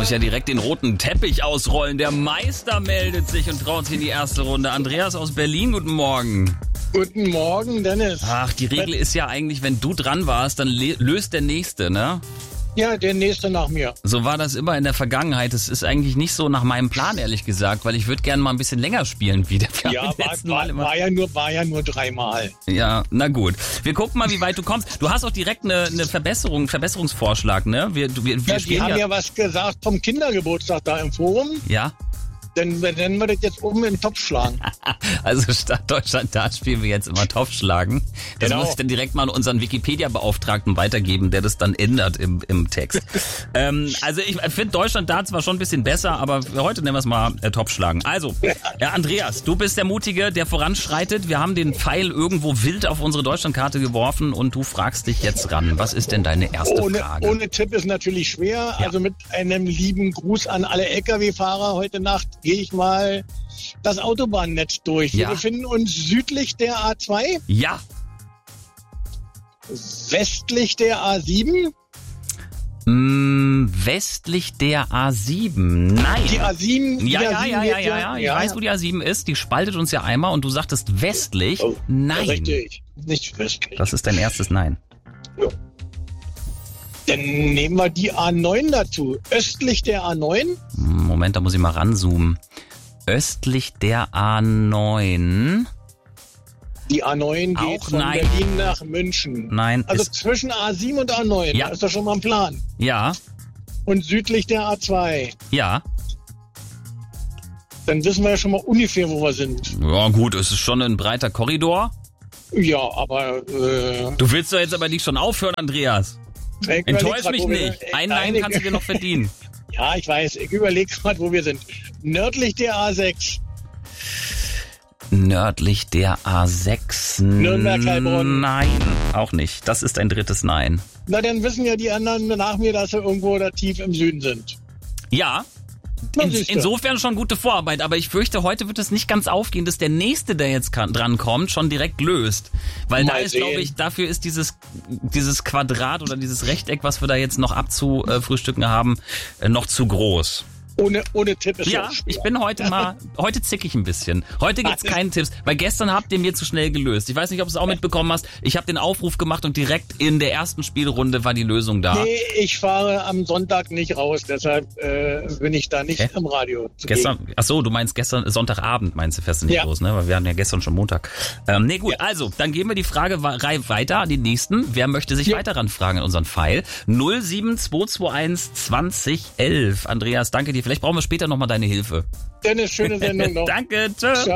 muss ja direkt den roten Teppich ausrollen. Der Meister meldet sich und traut sich in die erste Runde. Andreas aus Berlin, guten Morgen. Guten Morgen, Dennis. Ach, die Regel ist ja eigentlich, wenn du dran warst, dann löst der Nächste, ne? Ja, der Nächste nach mir. So war das immer in der Vergangenheit. Das ist eigentlich nicht so nach meinem Plan, ehrlich gesagt, weil ich würde gerne mal ein bisschen länger spielen wie der Ja, war ja nur 3 Mal. Ja, na gut. Wir gucken mal, wie weit du kommst. Du hast auch direkt einen Verbesserungsvorschlag, ne? Wir Die haben ja was gesagt vom Kindergeburtstag da im Forum. Ja. Dann werden wir das jetzt oben in den Topf schlagen. Also statt Deutschland, da spielen wir jetzt immer Topf schlagen. Das muss ich dann direkt mal an unseren Wikipedia-Beauftragten weitergeben, der das dann ändert im Text. Also ich finde Deutschland da zwar schon ein bisschen besser, aber für heute nennen wir es mal Topf schlagen. Also, Andreas, du bist der Mutige, der voranschreitet. Wir haben den Pfeil irgendwo wild auf unsere Deutschlandkarte geworfen und du fragst dich jetzt ran. Was ist denn deine erste Frage? Ohne Tipp ist natürlich schwer. Ja. Also mit einem lieben Gruß an alle Lkw-Fahrer heute Nacht gehe ich mal das Autobahnnetz durch. Ja. Wir befinden uns südlich der A2. Ja. Westlich der A7. Westlich der A7. Nein. Die A7. Ja. Ich weiß, wo die A7 ist. Die spaltet uns ja einmal und du sagtest westlich. Oh, nein. Richtig. Nicht westlich. Das ist dein erstes Nein. Ja. Dann nehmen wir die A9 dazu. Östlich der A9. Moment, da muss ich mal ranzoomen. Östlich der A9. Die A9 geht auch von nein. Berlin nach München. Nein. Also zwischen A7 und A9. Ja. Da ist doch schon mal ein Plan. Ja. Und südlich der A2. Ja. Dann wissen wir ja schon mal ungefähr, wo wir sind. Ja gut, es ist schon ein breiter Korridor. Ja, aber... Du willst doch jetzt aber nicht schon aufhören, Andreas. Enttäusch mich nicht. Ein Nein kannst du dir noch verdienen. Ja, ich weiß. Ich überlege gerade, wo wir sind. Nördlich der A6. Nördlich der A6. Nürnberg-Heilbronn. Nein, auch nicht. Das ist ein drittes Nein. Na, dann wissen ja die anderen nach mir, dass sie irgendwo da tief im Süden sind. Ja. Insofern schon gute Vorarbeit, aber ich fürchte, heute wird es nicht ganz aufgehen, dass der Nächste, der jetzt dran kommt, schon direkt löst. Weil Mal da ist, glaube ich, dafür ist dieses Quadrat oder dieses Rechteck, was wir da jetzt noch abzufrühstücken haben, noch zu groß. Ohne Tipp ist ja, ich bin heute zick ich ein bisschen. Heute gibt's keinen Tipps, weil gestern habt ihr mir zu schnell gelöst. Ich weiß nicht, ob du es auch mitbekommen hast. Ich habe den Aufruf gemacht und direkt in der ersten Spielrunde war die Lösung da. Nee, ich fahre am Sonntag nicht raus, deshalb bin ich da nicht im Radio. Ach so, du meinst gestern, Sonntagabend meinst du, fährst du nicht los, ne? Weil wir hatten ja gestern schon Montag. Nee, gut, also, dann geben wir die Fragerei weiter an den nächsten. Wer möchte sich weiter ranfragen in unseren Pfeil? 07221 2011. Andreas, danke dir. Vielleicht brauchen wir später nochmal deine Hilfe. Dennis, schöne Sendung noch. Danke, tschö.